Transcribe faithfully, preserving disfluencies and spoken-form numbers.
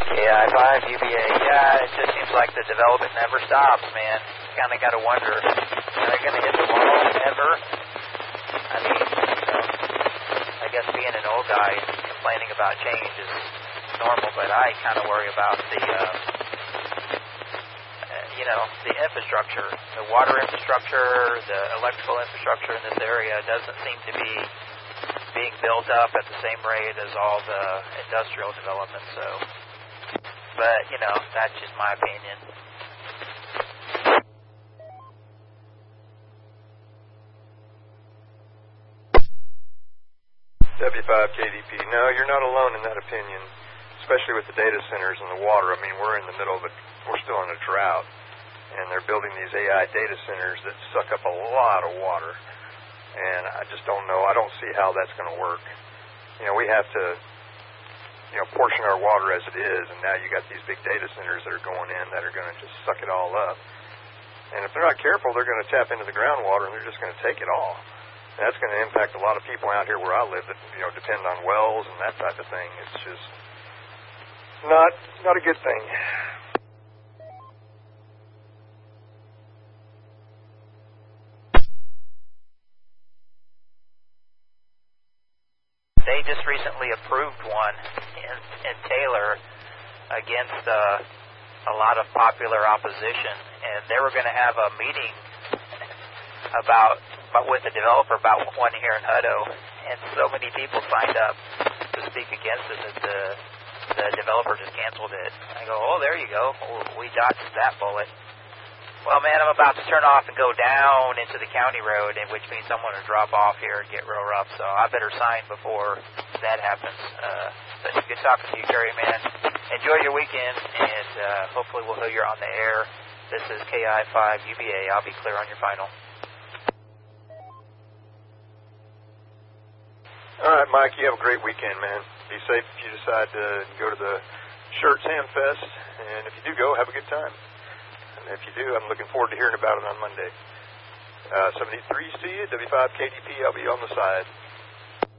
K I five U B A. Yeah, it just seems like the development never stops, man. Kind of got to wonder, are they going to hit the wall ever? I mean, you know, I guess being an old guy complaining about change is normal, but I kind of worry about the, uh, you know, the infrastructure, the water infrastructure, the electrical infrastructure in this area doesn't seem to be being built up at the same rate as all the industrial development, so, but, you know, that's just my opinion. W five K D P. No, you're not alone in that opinion, especially with the data centers and the water. I mean, we're in the middle of it. We're still in a drought, and they're building these A I data centers that suck up a lot of water, and I just don't know. I don't see how that's going to work. You know, we have to, you know, portion our water as it is, and now you got these big data centers that are going in that are going to just suck it all up. And if they're not careful, they're going to tap into the groundwater, and they're just going to take it all. And that's going to impact a lot of people out here where I live that, you know, depend on wells and that type of thing. It's just not not a good thing. They just recently approved one in, in Taylor against uh, a lot of popular opposition, and they were going to have a meeting about, about with the developer about one here in Hutto, and so many people signed up to speak against it that the the developer just canceled it. I go, oh, there you go. We dodged that bullet. Well, man, I'm about to turn off and go down into the county road, and which means I'm going to drop off here and get real rough, so I better sign before that happens. Uh, but good talking to you, Kerry, man. Enjoy your weekend, and uh, hopefully we'll hear you're on the air. This is K I five U B A. I'll be clear on your final. All right, Mike, you have a great weekend, man. Be safe if you decide to go to the Shirts Ham Fest, and if you do go, have a good time. And if you do, I'm looking forward to hearing about it on Monday. Uh, seventy-threes to you, W five K D P, I'll be on the side.